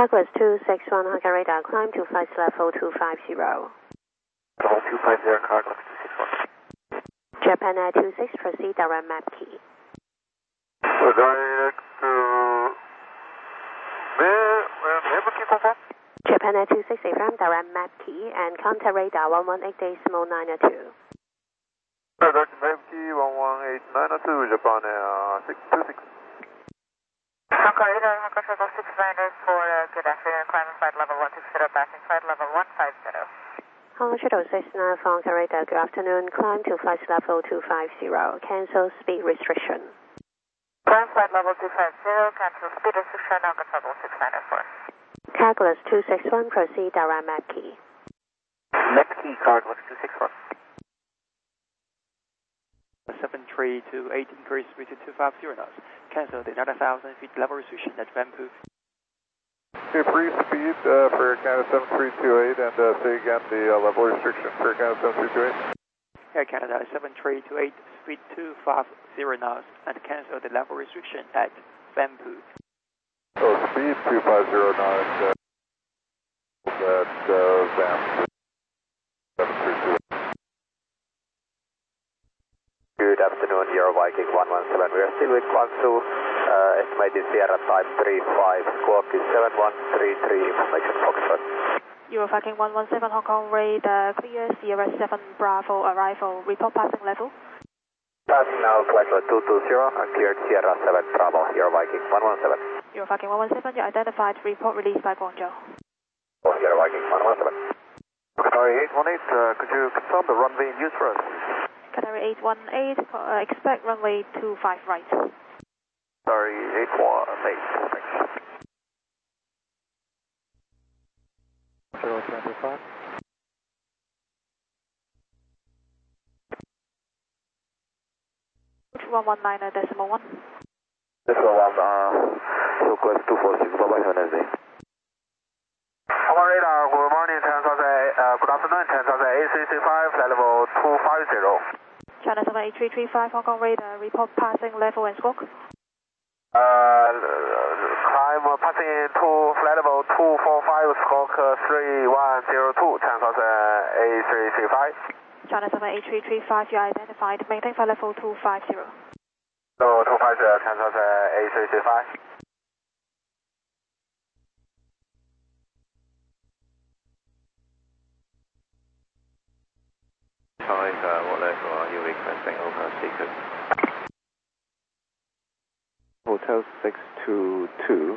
Calculus 261 Hong Kong radar, climb to flight level 250. Level 250, Calculus 261. Japan Air 26, proceed direct map key. Direct map key confirm? Japan Air 26, affirm direct map key and contact radar 118.902. Direct map key 118.902, Japan Air 626. Hong Kong radar, Hong Kong shuttle 694, good afternoon, climbing flight level 160, passing flight level 150. Hong Kong shuttle 694 Hong Kong radar, good afternoon, climb to flight level 250, cancel speed restriction. Climb flight level 250, cancel speed restriction, Hong Kong shuttle 694. Calculus 261, proceed direct map key. Map key, Calculus 261. 7328, increase speed to 250 knots. Cancel the another 1,000 feet level restriction at Vancouver. Free speed for Canada 7328 and say again the level restriction for Canada 7328. Air Canada 7328, speed 250 knots and cancel the level restriction at Vancouver. Oh, speed 250 knots at Vancouver 7328. Good afternoon, Euro Viking 117. We are still with Guangzhou. Estimated Sierra time 35. Squawk is 7133. Information Foxtrot. Euro Viking 117, Hong Kong radar, clear Sierra 7 Bravo arrival. Report passing level. Passing now, flight level 220 and cleared Sierra 7 Bravo. Euro Viking 117. Euro Viking 117, you identified. Report released by Guangzhou. Oh, Euro Viking 117. Sorry, 818, could you confirm the runway in use for us? Qatar 818, expect runway 25 right. Sorry, 818, thanks. 025. Which 119.1? This is 1, so close 246. Bye-bye, have a nice day. Hong Kong radar, good morning, good afternoon, 10,000 A335, flight level 250. China 78335, Hong Kong radar, report passing level and squawk. Climb passing to flight level 245, squawk 3102, 10,000 A335. China 78335, you identified. Maintain flight level 250. No, 250, 10,000 A335. What level are you requesting over secret? Hotel 622.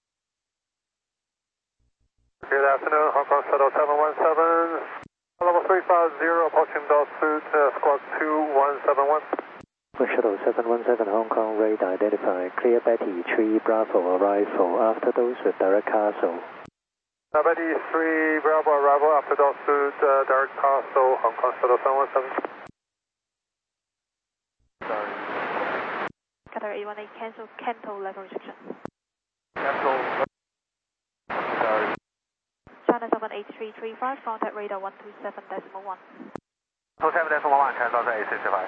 Good afternoon, Hong Kong Shuttle 717. Level 350, approaching Dalsuit, squawk 2171. Shuttle 717 Hong Kong radar identified. Clear Betty 3 Bravo arrival after those with direct Castle. Betty 3 Bravo arrival after Dalsuit, direct Castle, Hong Kong Shuttle 717. Sorry. Qatar 818, cancel level restriction. Cancel. Sorry. China 78335, contact radar 127.1. 27.1, 10,000 A335.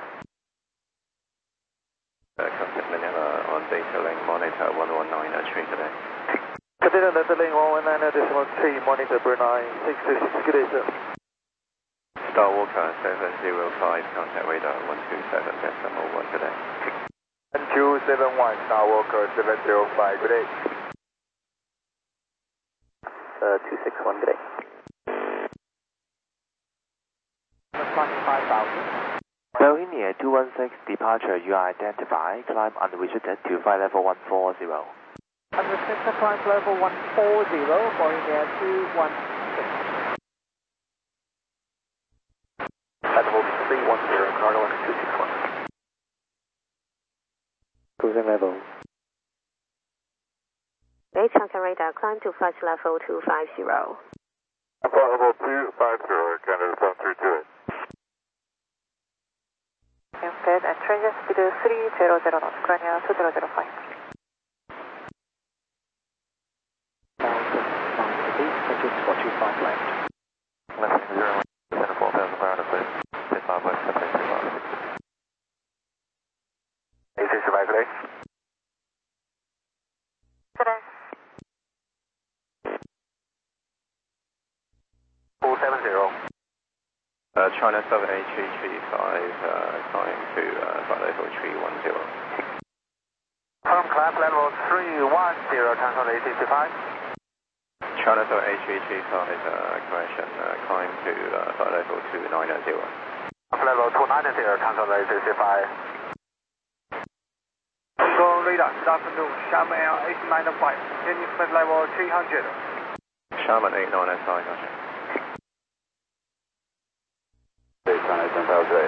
Contact Manila on data link monitor 119.3 today. Continue data link 119.3, monitor Brunei 626, good day sir. Star Walker 705, contact radar 127.1 today. 271, Star Walker 705, good day. 261, good day. 25,000. Bohemia 216 departure, you are identified. Climb unrestricted to flight level 140. Unrestricted climb level 140, Bohemia 216. Level 310, Carlo 261. Cruising level. Hong Kong radar, climb to flight level 250. Level 250, Canada 7328. Good, and transit speed 300 knots, Grania 2005. Engines for 25 left. Left 0, 4,000 ground, please. 55 West 735. A335, good day. Good day. China 78335, climb to flight level 310. Hong class level 310, transfer ACC5. China 78335, correction, climb to flight level 290. Level 290, transfer ACC5. Hong Kong radar, good afternoon, Xiamen Air 895, descending flight level 300. Xiamen 895, gotcha. China 7,008.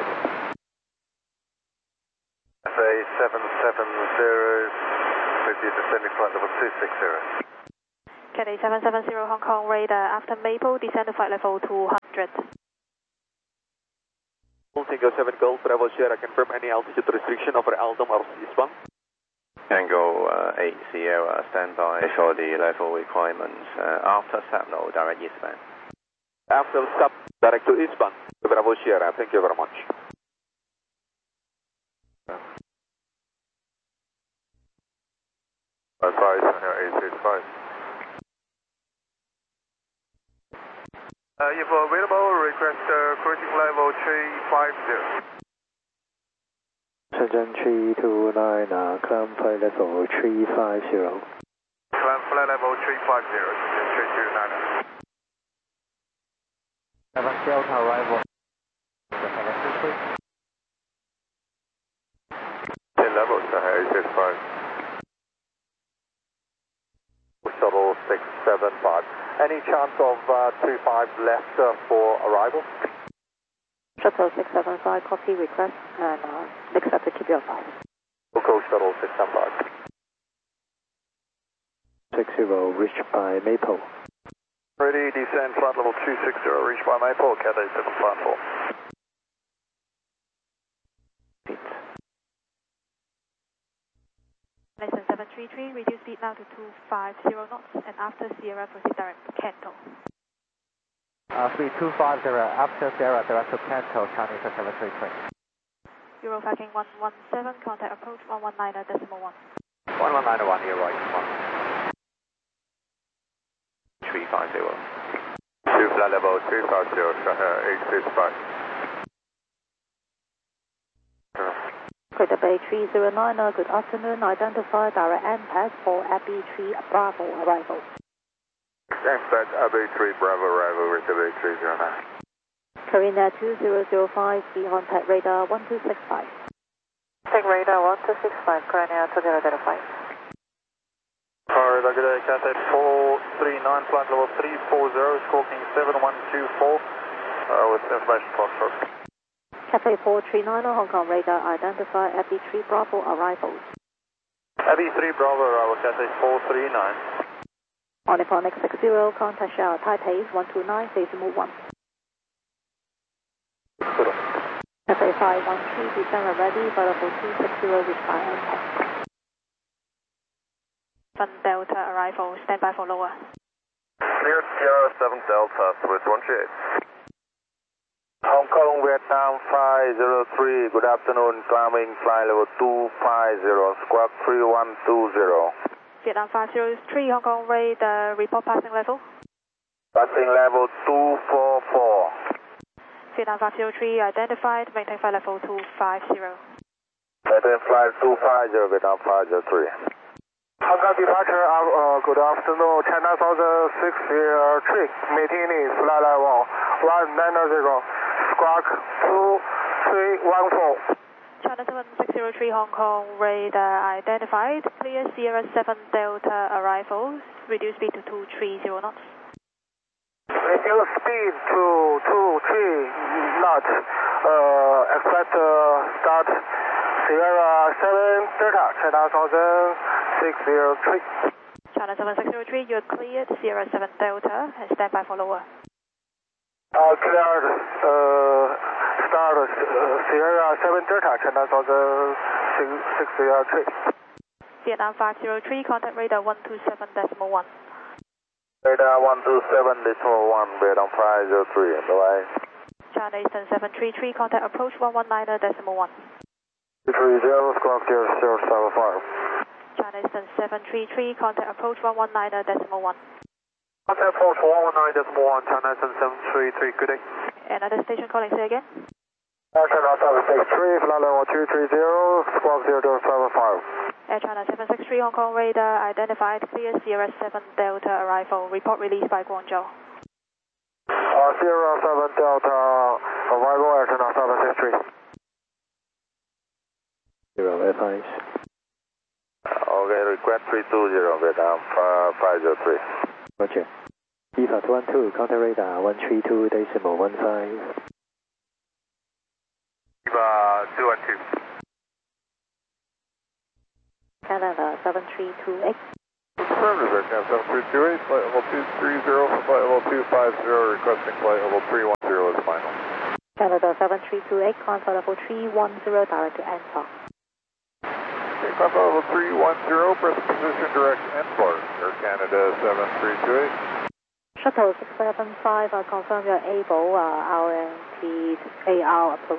SA 770, with the descending flight level 260. Cathay 770 Hong Kong radar, after Maple, descend to flight level 200. Tango 7 Golf, Bravo Sierra, confirm any altitude restriction over Aldom or eastbound? Tango 8 Sierra, standby for the level requirements. After signal, direct eastbound. After stop, direct to eastbound. Bravo Sierra, thank you very much. Advise, 865. If available, request cruising level 350. Shenzhen 329, climb flight level 350. Climb flight level 350, Shenzhen 329. 7 Delta arrival. 733. 10 level, 865. Shuttle 675. Any chance of 25 left for arrival? Shuttle 675, copy request, and accept to keep your flight. Local Shuttle 675. 60, reached by Maple. Ready, descend flight level 260, reached by Maple, Cathay 754. Listen 733, reduce speed now to 250 knots, and after Sierra, proceed direct to Canton. 3250, after Sierra, direct to Canton, Chinese 733. Euro Viking 117, contact approach 119.1. 1191, you're right, 350. To flight level 350, Shanghai 865. Greater Bay 309, good afternoon, identify direct NPAD for Abbey 3 Bravo arrival. Expect Abbey 3 Bravo arrival, Greater Bay 309. Carina 2005, be contact radar 1265. Take radar 1265, Carina 2005. Radar, good day, Cathay 439, flight level 340, squawking 7124, with information Foxtrot. Cathay 439, Hong Kong radar, identify Abbey 3 Bravo arrivals. Abbey 3 Bravo arrival, Cathay 439. Oniphonic 60, contact Shell Taipei 129, decimal 1. Cathay 513, descend ready, level 260, reach by NPAD. Van Delta arrival, stand by for lower. Clear Sierra 7 Delta, Swiss 138. Hong Kong, Vietnam 503, good afternoon, climbing flight level 250, squawk 3120. Vietnam 503, Hong Kong radar, report passing level. Passing level 244. Vietnam 503, identified, maintain flight level 250. Maintain flight 250, Vietnam 503. Hong Kong departure, good afternoon, China Southern 603, maintaining flight level 190, squawk 2314. China 7603 Hong Kong radar identified, clear Sierra 7 Delta arrivals, reduce speed to 230 knots. Reduce speed to 230 knots, expect start Sierra 7 Delta, China Southern 603. China 7603, you're cleared, Sierra 7 Delta, and stand by for lower. Cleared, start Sierra 7 Delta, China Southern 603. Vietnam 503, contact radar 127.1. Radar 127.1, Vietnam 503, bye-bye. China Eastern 733, contact approach 119.1. 330, squawk 0075. China Eastern 733, contact approach 119.1. Contact Force 119.1, China 7733, good day. Another station calling, say again. Air China 763, flight level 230, squawk 0275. Air China 763, Hong Kong radar identified, clear Sierra 7 Delta arrival, report released by Guangzhou. Sierra 7 Delta, arrival Air China 763. 0 FIs. Okay, request 320, Vietnam 503. Roger. EVA 12, counter radar 132.15. EVA 212. Canada 7328. Affirmative, Air Canada 7328, flight level 230 for flight level 250, requesting flight level 310 is final. Canada 7328, contact level 310, direct to Anton. Okay, contact level 310, press position direct NPAR, Air Canada 7328. Shuttle 675, confirm you're able, RNT AR approach.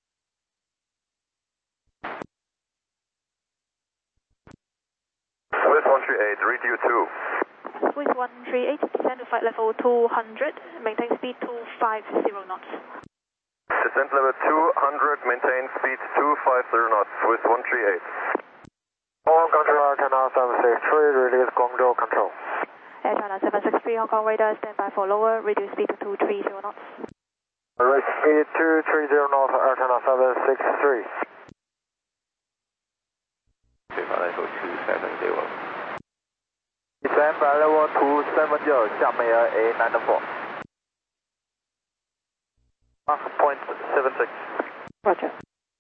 Swiss 138, read you 2. Swiss 138, descend to flight level 200, maintain speed 250 knots. Descent level 200, maintain speed 250 knots, Swiss 138. All control Air China 763, release Guangzhou control. Air China 763, Hong Kong radar, stand by for lower, reduce speed to 230 knots. Raise speed 230 knots, Air China 763. Descend by level 270, Xiamen A94. Mach 0.76. Roger.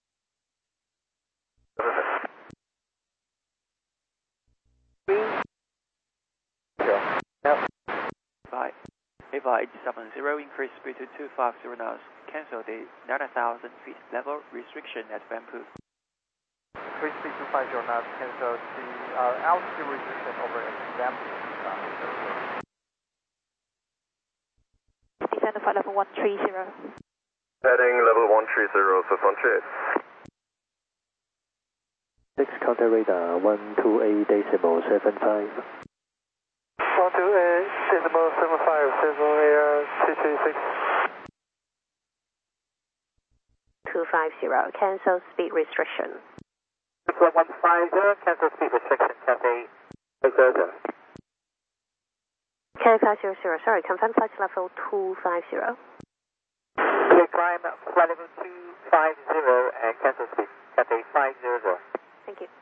EVA 870, increase speed to 250 knots. Cancel the 9,000 feet level restriction at Vanpu. Increase speed to 50 knots, cancel the altitude restriction over Vanpu. Descend to flight level 130. Heading level 130, Swiss 138. 6 counter radar 128.75. 128.75, Central Air 236. 250, cancel speed restriction. 150, cancel speed restriction, Cathay 800. Canada 500, sorry, confirm flight level 250. Clear climb, flight level 250 and cancel speed, Cathay 500. Thank you.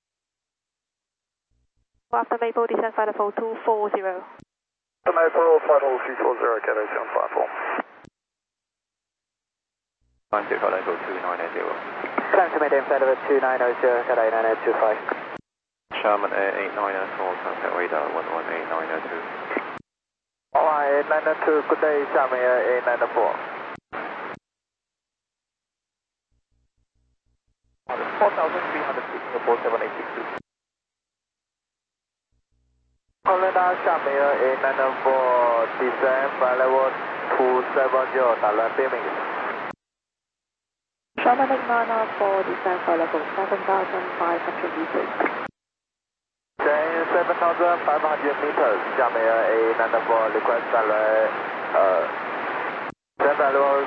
After Maple, descend flight level 240. After Maple, flight level 340, Cathay 754. Contact flight level 2980. Climb to maintain flight level 2900, Cathay 9825. Sherman Air 8904, contact radar 118.902. Alright, 902, good day, Xiamen Air A94. 4,300 feet, 47862. Canada, Xiamen Air A94, descend by level 270, direct beaming. Sherman 8904, descend flight level 7,500 meters. Then 7,500 meters, Xiamen Air A94, request direct, descend by level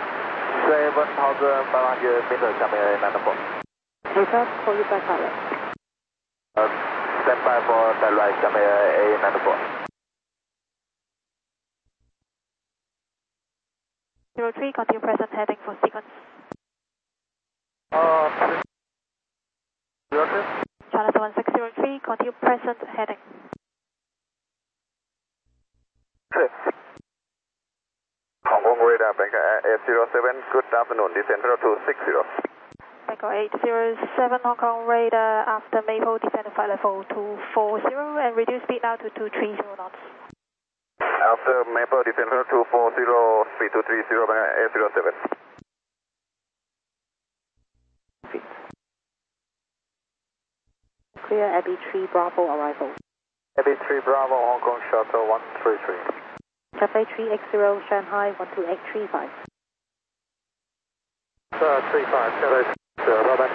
7,500 meters, Xiamen Air A94. Request call you back direct. Stand by for direct, Xiamen Air A94. 03, continue present heading for sequence. China 1603, continue present heading. Hong Kong radar, Bangkok Air 807, good afternoon, descent level 260. Bangkok 807, Hong Kong radar, after Maple, descend to flight level 240 and reduce speed now to 230 knots. After Maple, descent level 240, speed 230, Bangkok Air 807. Clear Abbey 3 Bravo arrival. Abbey 3 Bravo, Hong Kong Shuttle 133. Cafe 3X0, Shanghai 12835. 35, Cafe 0, bye bye.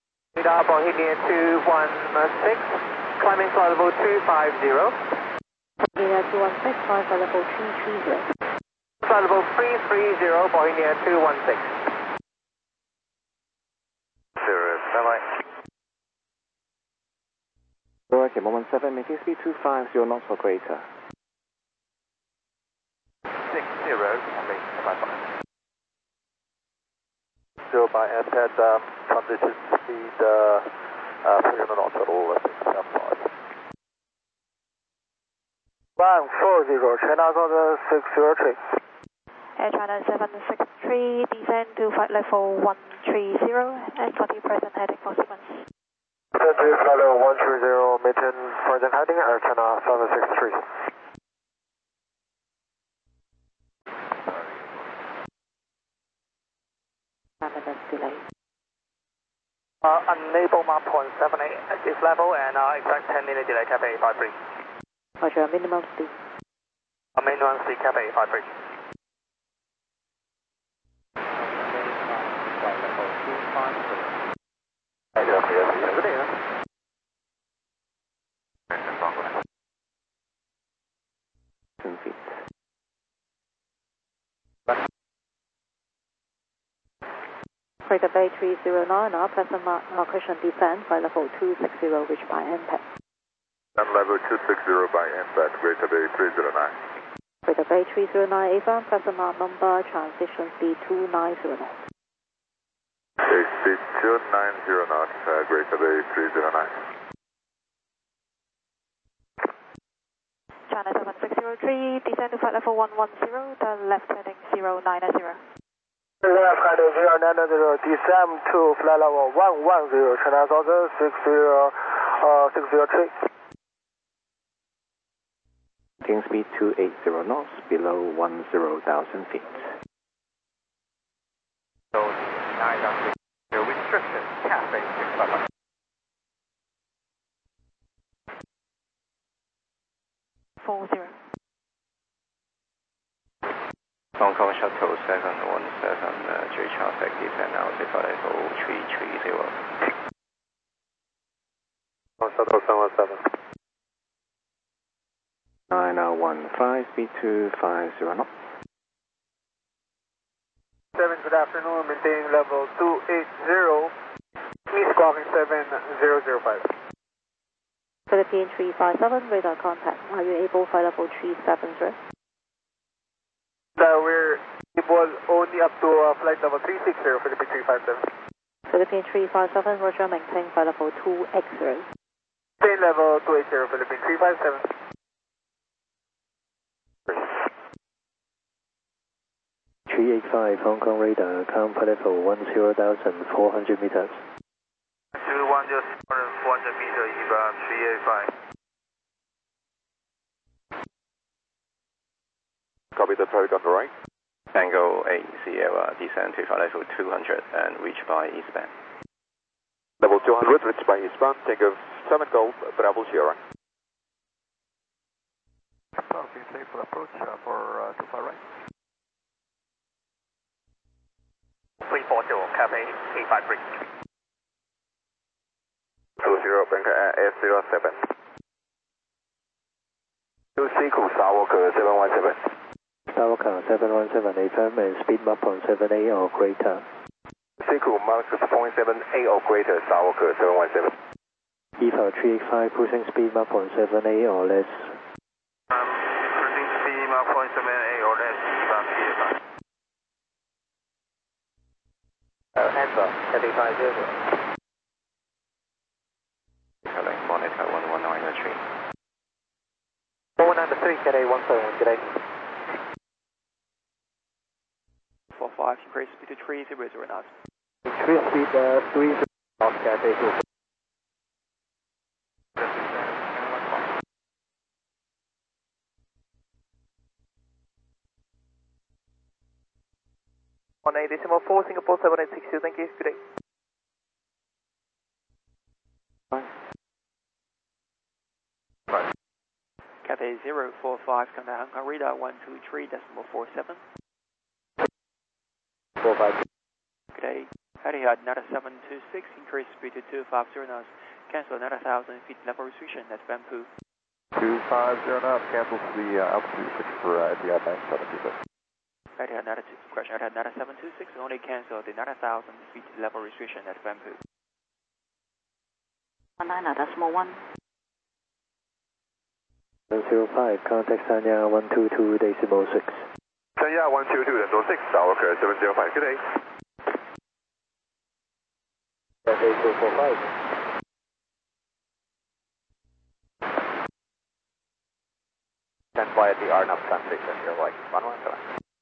Radar for Helium 216, climbing flight level 250. Bohemia 216, flight level 330. Flight level 330, Bohemia 216. 0, Rocky 117, making speed 250 knots or greater. 60, bye-bye. 0 by MPAD, transition speed 300 knots at all, 675. 140, China Southern 603. Air China 763, descend to flight level 130 and continue present heading for sequence. Descend to flight level 130, maintain present heading, Air China 763. Delay. Unable map point 78 at this level and exact 10-minute delay, Cathay 853. Roger, minimum speed. Minimum speed, Cathay 853. Feet. Freighter Bay 309, present mark cushion descent, flight level 260, reached by MPAD. And level 260 by MPAD, Greater Bay 309. Freighter Bay 309, affirm, present mark number, transition speed 290 knots. Speed 290 knots, Greater Bay 309. China 7603, descend to flight level 110, the left heading 090. Left heading 090, descend to flight level 110, China Southern 603. Making speed 280 knots, below 10,000 feet. So, 9 restriction, Cathay 655. Hong Kong Shuttle 717, J traffic descend now to flight level 330. Shuttle 717. 9015, speed 250 knots. 7, good afternoon, maintaining level 280, East Squawking 7005. Philippine 357, radar contact. Are you able flight level 370? We're able only up to flight level 360, Philippine 357. Philippine 357, roger, maintain flight level 280. Maintain level 280, Philippine 357. 385 Hong Kong radar, count flight level 10,400 meters. 400 meter, EVA 385. Copy the target on the right. Tango 8 Sierra, descend to flight level 200 and reach by eastbound. Level 200, reach by eastbound, Tango 7 Golf, Bravo Sierra. Being safe for approach for too far right. 340, Cathay 853. 20, Banker F07. 2C Sawalker 717. Sawalker 717, affirm and speed map on 78 or greater. Sequel Mark 6.78 or greater, Sawalker 717. EVA 385, pushing speed map on 78 or less. Cruising speed Mark 0.78 or less, EVA 385. Answer, Cathay 50. Monitor 11903. 193, Cathay 17, good day. 45, increase speed to 300 knots. Increase speed 30 knots, Cathay 2. Decimal 4, Singapore 7862, thank you, good day. Cathay 045, contact Hong Kong radar 123.47. 45. Good day. Heading at another 726, increase speed to 250 knots. Cancel another 1,000 feet level restriction at Bamboo. 250 knots, cancels the altitude switch for Etihad 9726. Etihad 96, question Etihad 9726, only cancel the 9,000 feet level restriction at Bamboo. 19.1. 105, contact Sanya 122.6. Sanya 122.6, tower clear 705, good day. Cafe 245. Stand by at the RNAV transition, you're like 117.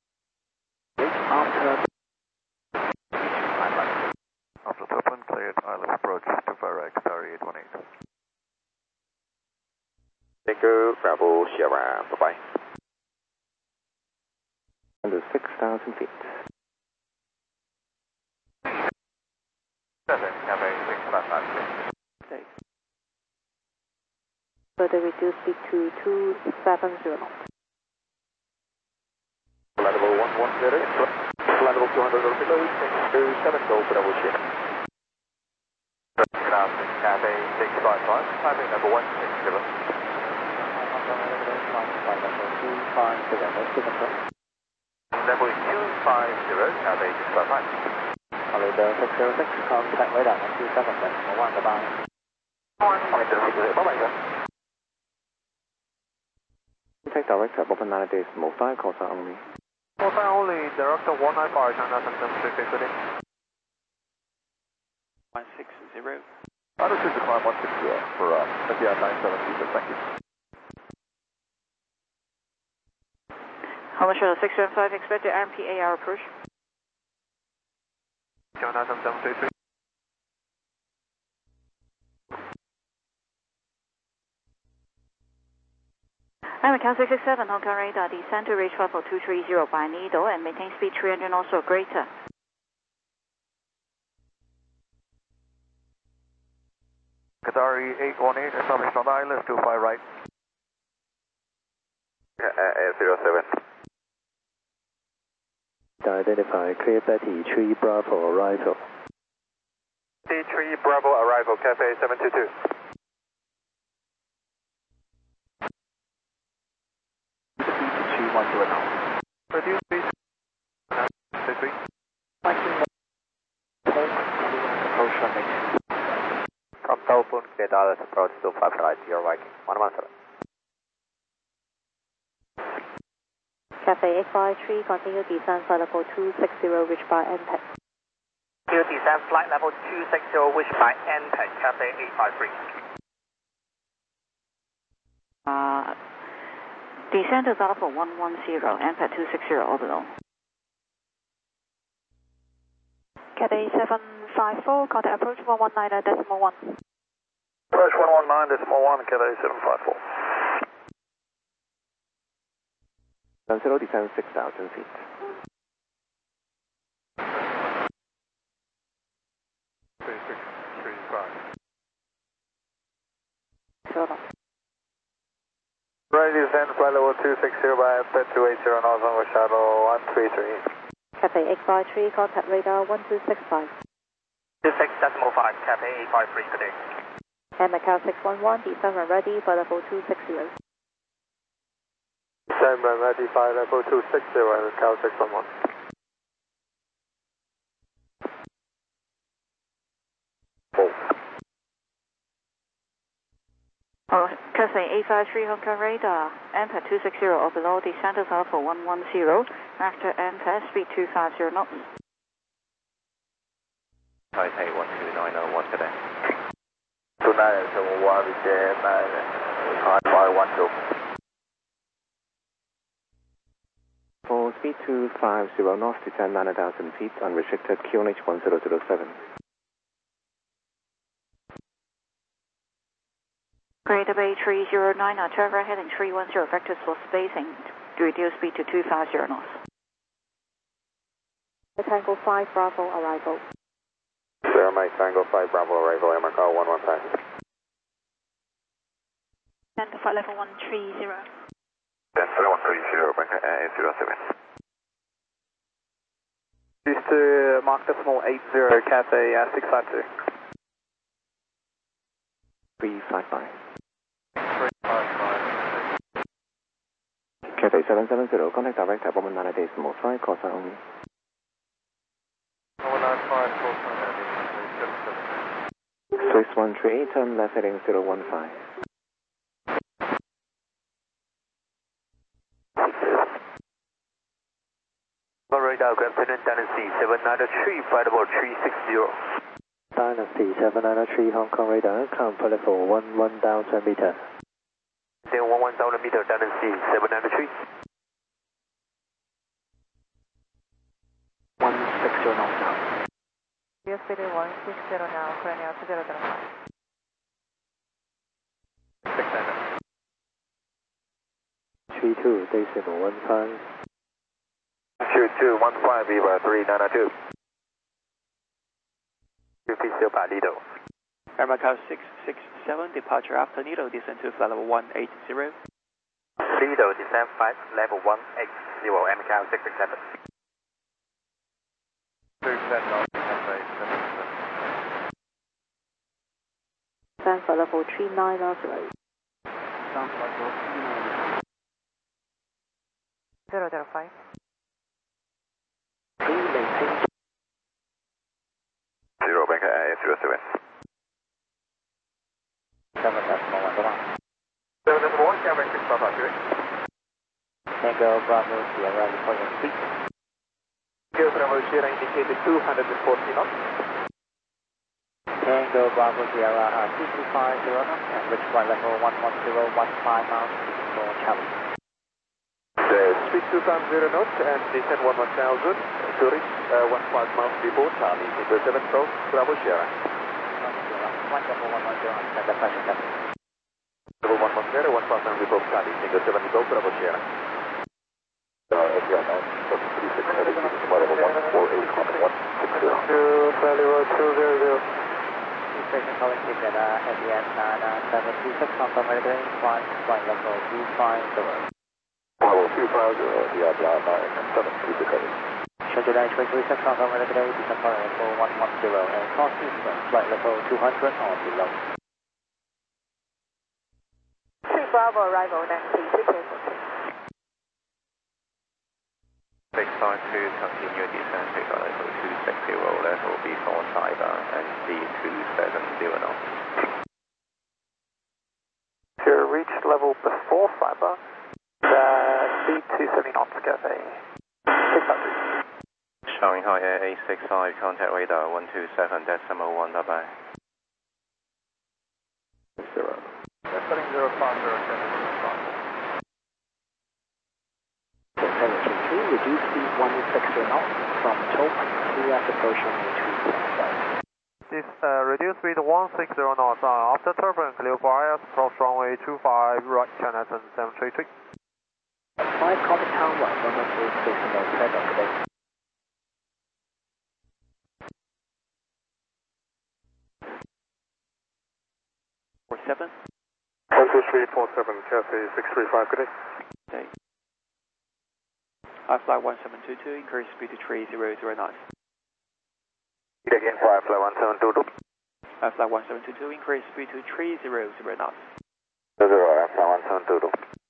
After top and cleared, ILS approach to Farag, Qatari 818. Thank you, Bravo, Sierra, bye-bye. Under 6,000 feet. 7, Cafe 655. Further reduce speed to 270 knots. Level 110, level 200 or below, 627, go Bravo, Sierra. Good afternoon, Cafe 655, climbing level 160. Level 250, Cafe 655. Alida 606, contact radar 127.1, goodbye. Bye-bye. Take director Bob 90 Small 5, call sign only. Call sign only, director 195, China 773, good day. 160. Altitude to climb 160 for Etihad 9726, thank you. Hello, Shuttle 675, expect the RMPAR approach. China 7733. I'm at Cal 667, Hong Kong radar, descend to reach level 230 by needle and maintain speed 300 knots or greater. Qatari 818, establish on ILS 25 right. 07. Identify clear Betty 3 Bravo arrival. D3 Bravo arrival, Cafe 722. Reduce speed. Approach runway 2. From telephone, clear ILS approach to 5 right, you're Viking 117. Cafe 853, continue descent flight level 260, reach by NPEC. Continue descent flight level 260, reach by NPEC, Cafe 853. Descend to level 110, NPEC 260 orbital. Cathay 754, contact approach 119.1. Approach 119.1, Cathay 754. 10 descend 6,000 feet. Ready to descend flight level 260 by FPET 280 knots on shuttle 133. Cafe 853, contact radar 1265. 26.5, Cafe 853 today. And Macau 611, descend when ready for level 260. Descend when ready by level 260 and Macau 611. Oh, Cathay 853 Hong Kong radar, NPEC 260 or below, descend to level 110, after NPEC speed 250 knots. Taipei 12901 today. 2971, begin 9512. For speed 250 knots, descend 9,000 feet, unrestricted QNH 1007. Greater Bay 309, Trevor heading 310, vectors for spacing, to reduce speed to 250 knots. Tango 5 Bravo arrival. Sierra Mike Tango 5 Bravo arrival, Macau 115. Descend to flight level 130. Then flight 130, Banker 807. East to Mark decimal 80, Cathay 652. 355. 355. 770, contact direct at 119 decimal 5, call sign only. 195, call sign only, 6138, turn left heading 015. Radar, good afternoon, Dynasty 793, flight about 360. Dynasty 793, Hong Kong radar, count for level 11,000 meter. Then 11,000 meter, Dynasty 793. 160 knots now. USB 160 now, currently out to 005. 32 decimal 15. 2215, Viva 392. UPC about Lido. Air Macau 667, departure after Lido, descend to flight level 180. Lido, descend flight level 180, Air Macau 667. 210 knots, Cathay 777. Stand for level 39 Oslo. Stand for level 39. 005. Maintain 0 Bank 07. 7 decimal 1. 7 decimal 1, Cathay 655. Tango Bravo Sierra, reporting speed. Tango Bravo Sierra indicated 240 knots. Tango Bravo Sierra 2250 knots, average flight level 11015 miles for Charlie. Speed 250 knots and descend 11,000 to reach 15 miles before Charlie. Tango 7 Golf Bravo Sierra. 110, stand up pressure captain. Level 110, 15 miles before Charlie. Tango 7 Golf Bravo Sierra. Station calling ticket FES 9726, Hong Kong American, flight level 250. Level 250, Diablo 972. Schedule 9336, Hong Kong American, descend flight level 110, and cross Eastern, flight level 200 or below. 3 Bravo arrival, Nancy, prepare for 652, continue descent to level 260, level before Cyber, and C270 knots. To reach level before Cyber, speed 270 knots, Cathay 652. Shanghai Air 865, contact radar 127 decimal 1, bye-bye. 0. Setting 050, Reduce speed 160 knots from top, clear approach runway 275. This reduce speed 160 knots after turbulence, clear for IS, approach runway 25, right China 733. 5 Comet Tower 113 decimal 7 today. Or 7. 12347, Cathay 635, good day. Okay. Flight 1722, increase speed to 3009. Again, flight 1722. Flight 1722, increase speed to 3009. 00, flight 1722.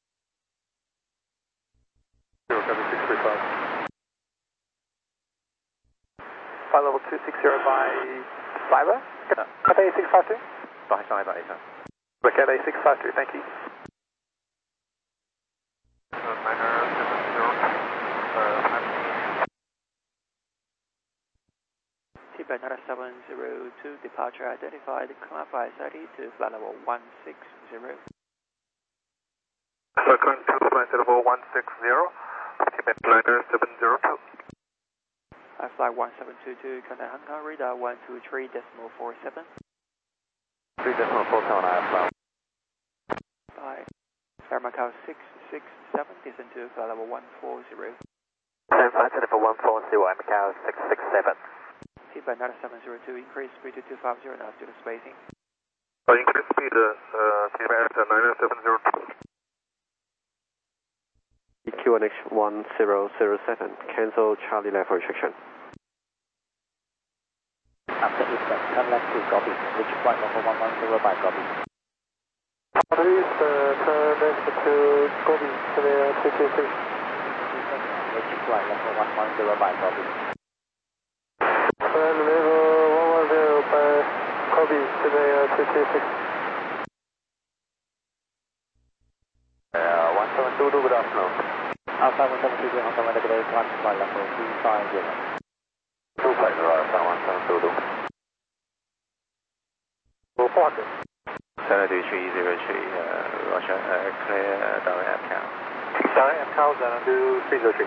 0, Cathay 635. Flight level 260 by Cyber, Cathay 652. By Cyber, sir. Cathay 652, thank you. Tibet 702, departure identified, climb 530 to flight level 160. Current to flight level 160, Tibet Liner 702. Flight 1722, contact Hong Kong radar 123.47. 3.47, I have flown. Bye. Air Macau 667, descend to flight level 140. Same flight level 140, Air Macau 667. Tibet 702, increase speed to 250 now due to spacing. Increase speed, Tibet 9702. QNH 1007, cancel Charlie level restriction. After Eastern, turn left to Gobi, reach flight level 110 by Gobi. please turn left to Gobi, Surveyor 226. Making flight level 110 by Gobi. Flight level 110 by Gobi, Surveyor 226. 1722, good afternoon. Alpha 172 Hong Kong, today flight level 250. 250, Alpha 1722. Report. 72303, Roger, clear direct count. Direct count 72303.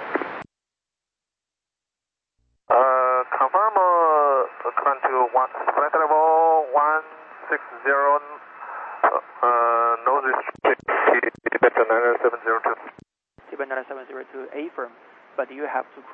Confirm current to flight level 160, nose is Tibet 9702. Tibet 9702, A firm, but you have to